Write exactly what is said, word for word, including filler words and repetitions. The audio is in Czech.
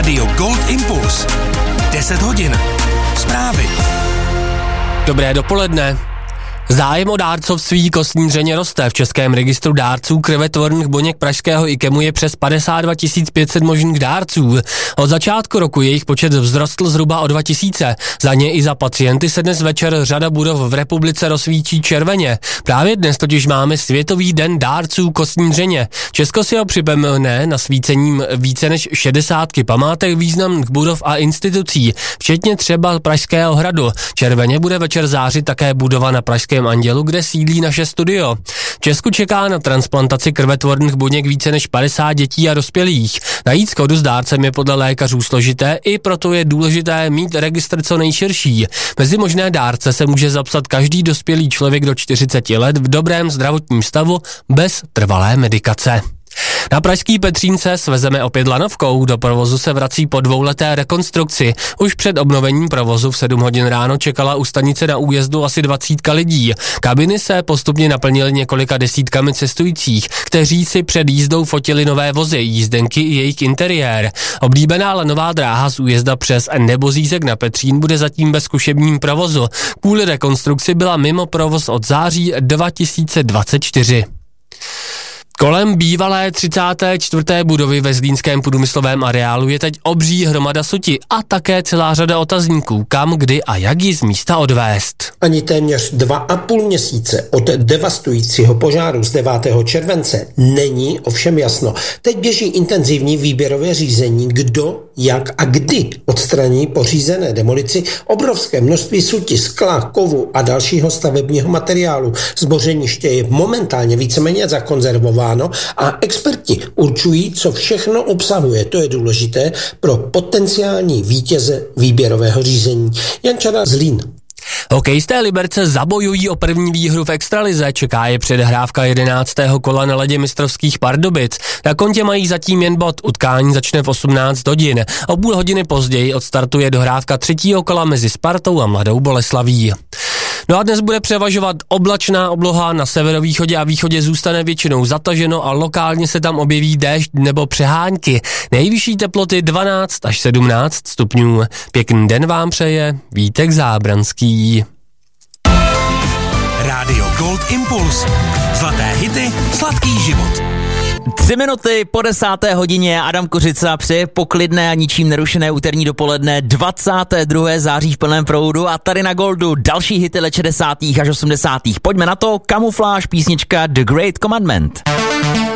Rádio Gold Impuls. deset hodin. Zprávy. Dobré dopoledne. Zájem o dárcovství kostní dřeně roste. V Českém registru dárců krvetvorných buněk pražského IKEMu je přes padesát dva tisíc pět set možných dárců. Od začátku roku jejich počet vzrostl zhruba o dva tisíce. Za ně i za pacienty se dnes večer řada budov v republice rozsvítí červeně. Právě dnes totiž máme Světový den dárců kostní dřeně. Česko si ho připomene nasvícením více než šedesátky památek významných budov a institucí, včetně třeba Pražského hradu. Červeně bude večer zářit také budova na Pražské Andělu, kde sídlí naše studio. V Česku čeká na transplantaci krvetvorných buněk více než padesát dětí a dospělých. Najít shodu s dárcem je podle lékařů složité, i proto je důležité mít registr co nejširší. Mezi možné dárce se může zapsat každý dospělý člověk do čtyřiceti let v dobrém zdravotním stavu bez trvalé medikace. Na pražský Petřínce svezeme opět lanovkou. Do provozu se vrací po dvouleté rekonstrukci. Už před obnovením provozu v sedm hodin ráno čekala u stanice na újezdu asi dvacítka lidí. Kabiny se postupně naplnily několika desítkami cestujících, kteří si před jízdou fotili nové vozy, jízdenky i jejich interiér. Oblíbená lanová dráha z újezda přes Nebozízek na Petřín bude zatím bez zkušebním provozu. Kvůli rekonstrukci byla mimo provoz od září dva tisíce dvacet čtyři. Kolem bývalé třicáté čtvrté budovy ve zlínském průmyslovém areálu je teď obří hromada suti a také celá řada otazníků, kam, kdy a jak ji z místa odvést. Ani téměř dva a půl měsíce od devastujícího požáru z devátého července není ovšem jasno. Teď běží intenzivní výběrové řízení, kdo, jak a kdy odstraní pořízené demolici obrovské množství suti, skla, kovu a dalšího stavebního materiálu. Zbořeniště je momentálně víceméně zakonzervováno a experti určují, co všechno obsahuje. To je důležité pro potenciální vítěze výběrového řízení. Jan Čara, Zlín. Hokejisté Liberce zabojují o první výhru v extralize, čeká je předhrávka jedenáctého kola na ledě mistrovských Pardubic. Na kontě mají zatím jen bod, utkání začne v osmnáct hodin. O půl hodiny později odstartuje dohrávka třetího kola mezi Spartou a Mladou Boleslaví. No a dnes bude převažovat oblačná obloha, na severovýchodě a východě zůstane většinou zataženo a lokálně se tam objeví déšť nebo přehánky. Nejvyšší teploty dvanáct až sedmnáct stupňů. Pěkný den vám přeje Vítek Zábranský. Rádio Gold Impuls. Zlaté hity, sladký život. Tři minuty po desáté hodině Adam Kořica přeje poklidné a ničím nerušené úterní dopoledne dvacátého druhého září v plném proudu a tady na Goldu další hity let šedesátých až osmdesátých. Pojďme na to, Kamufláž, písnička The Great Commandment.